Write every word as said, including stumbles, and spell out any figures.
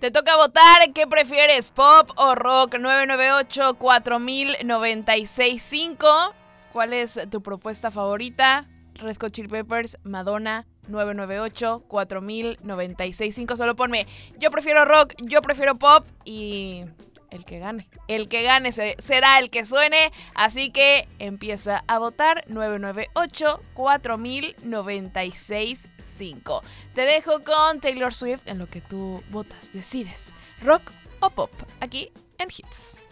Te toca votar. ¿Qué prefieres, pop o rock? nueve nueve ocho, cuatro mil, noventa y seis cinco. ¿Cuál es tu propuesta favorita? Red Hot Chili Peppers, Madonna, nueve nueve ocho, cuatro mil, noventa y seis cinco. Solo ponme yo prefiero rock, yo prefiero pop y el que gane. El que gane será el que suene. Así que empieza a votar nueve nueve ocho, cuatro mil, noventa y seis cinco. Te dejo con Taylor Swift en lo que tú votas, decides. Rock o pop, aquí en Hits.